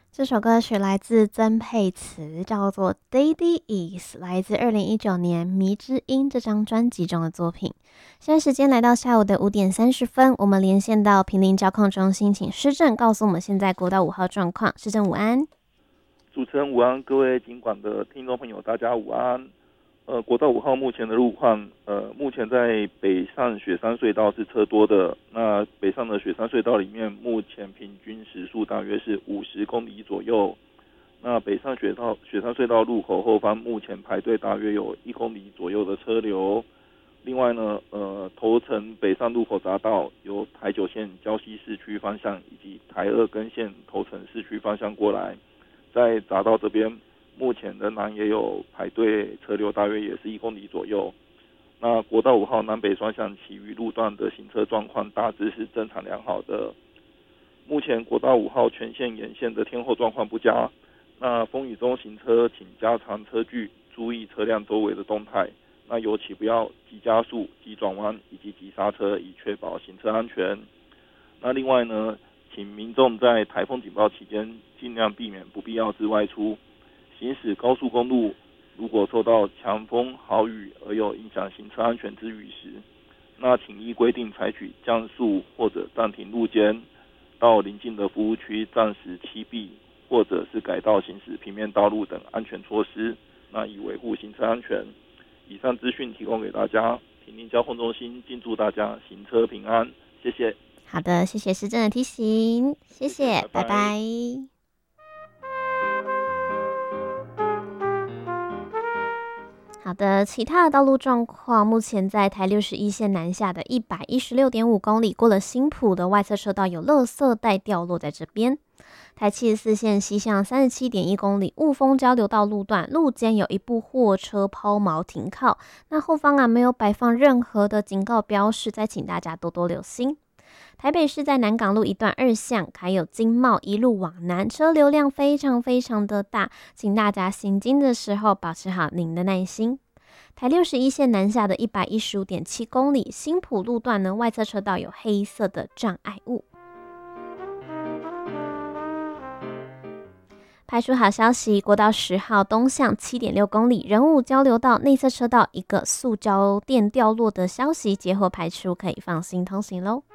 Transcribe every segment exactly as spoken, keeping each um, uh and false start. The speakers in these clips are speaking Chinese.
这首歌曲来自曾沛慈，叫做《Daddy Is》，来自二零一九年《迷之音》这张专辑中的作品。现在时间来到下午的五点三十分，我们连线到坪林交控中心，请施政告诉我们现在国道五号状况。施政午安。 主持人午安，各位警广的听众朋友，大家午安。呃，国道五号目前的路况，呃，目前在北上雪山隧道是车多的。那北上的雪山隧道里面，目前平均时速大约是五十公里左右。那北上雪道雪山隧道路口后方，目前排队大约有一公里左右的车流。另外呢，呃，头城北上路口匝道由台九线礁溪市区方向以及台二根线头城市区方向过来，在匝道这边。目前仍然也有排队车流，大约也是一公里左右。那国道五号南北双向其余路段的行车状况大致是正常良好的。目前国道五号全线沿线的天候状况不佳，那风雨中行车请加长车距，注意车辆周围的动态。那尤其不要急加速、急转弯以及急刹车，以确保行车安全。那另外呢，请民众在台风警报期间尽量避免不必要之外出。行驶高速公路，如果受到强风豪雨而有影响行车安全之余时，那请依规定采取降速或者暂停路肩，到邻近的服务区暂时栖避，或者是改道行驶平面道路等安全措施，那以维护行车安全。以上资讯提供给大家，坪林交通中心敬祝大家行车平安，谢谢。 好的，谢谢施政的提醒，谢谢， 谢谢拜拜。 拜拜。好的，其他的道路状况，目前在台六十一线南下的一百一十六点五公里，过了新埔的外侧车道有垃圾袋掉落在这边。台七十四线西向三十七点一公里，雾峰交流道路段路肩有一部货车抛锚停靠，那后方啊没有摆放任何的警告标示，再请大家多多留心。台北市在南港路一段二巷，还有经贸一路往南，车流量非常非常的大，请大家行经的时候保持好您的耐心。台六十一线南下的一百一十五点七公里，新埔路段呢外侧车道有黑色的障碍物。排除好消息，国道十号东向七点六公里，仁武交流道内侧车道一个塑胶垫掉落的消息，结合排除，可以放心通行喽。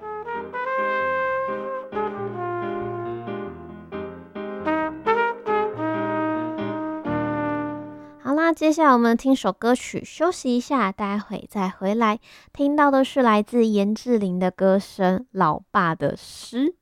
好啦，接下来我们听首歌曲休息一下，待会再回来。听到的是来自严志玲的歌声《老爸的诗》。